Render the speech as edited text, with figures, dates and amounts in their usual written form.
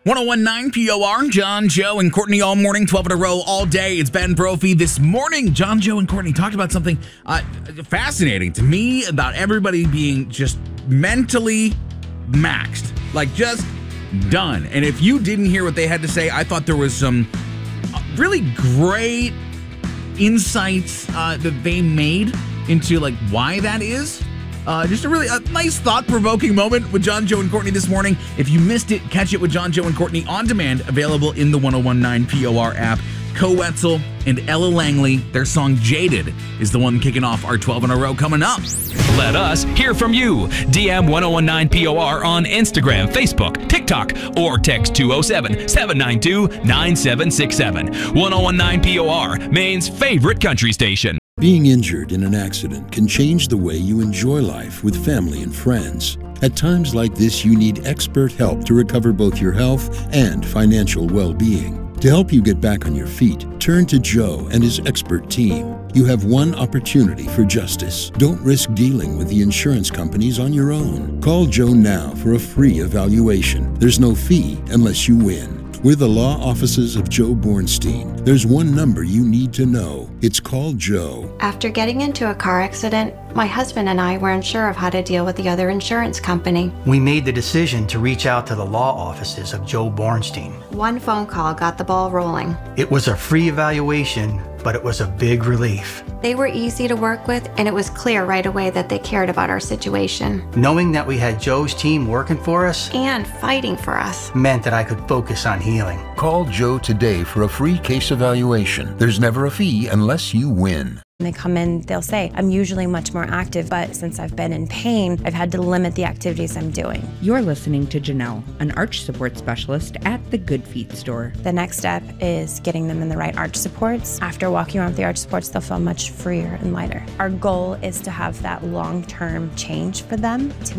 1019 POR, John, Joe, and Courtney all morning, 12 in a row, all day. It's Ben Brophy. This morning, John, Joe, and Courtney talked about something fascinating to me about everybody being just mentally maxed, like just done. And if you didn't hear what they had to say, I thought there was some really great insights that they made into like why that is. Just a nice thought-provoking moment with John, Joe, and Courtney this morning. If you missed it, catch it with John, Joe, and Courtney on demand, available in the 1019 POR app. Co Wetzel and Ella Langley, their song Jaded is the one kicking off our 12 in a row coming up. Let us hear from you. DM 1019 POR on Instagram, Facebook, TikTok, or text 207-792-9767. 1019 POR, Maine's favorite country station. Being injured in an accident can change the way you enjoy life with family and friends. At times like this, you need expert help to recover both your health and financial well-being. To help you get back on your feet, turn to Joe and his expert team. You have one opportunity for justice. Don't risk dealing with the insurance companies on your own. Call Joe now for a free evaluation. There's no fee unless you win. We're the law offices of Joe Bornstein. There's one number you need to know. It's called Joe. After getting into a car accident, my husband and I weren't sure of how to deal with the other insurance company. We made the decision to reach out to the law offices of Joe Bornstein. One phone call got the ball rolling. It was a free evaluation, but it was a big relief. They were easy to work with, and it was clear right away that they cared about our situation. Knowing that we had Joe's team working for us and fighting for us meant that I could focus on healing. Call Joe today for a free case evaluation. There's never a fee unless you win. When they come in, they'll say, I'm usually much more active, but since I've been in pain, I've had to limit the activities I'm doing. You're listening to Janelle, an arch support specialist at the Good Feet store. The next step is getting them in the right arch supports. After walking around with the arch supports, they'll feel much freer and lighter. Our goal is to have that long-term change for them to